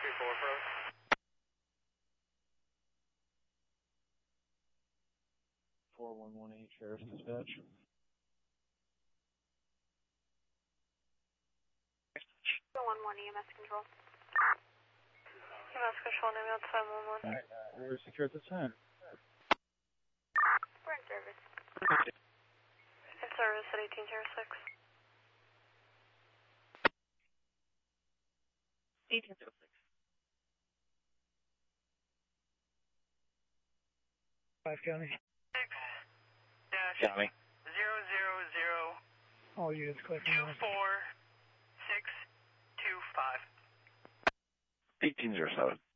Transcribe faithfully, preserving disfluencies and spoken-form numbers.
three four approach. four one one eight, Sheriff's Dispatch. one one E M S control. E M S control, name outside one one. Alright, uh, we're secure at this time. We're in service. In service at eighteen oh six. eighteen oh six. Five County. Six dash County. zero zero zero All units collecting. two four six two five. eighteen oh seven.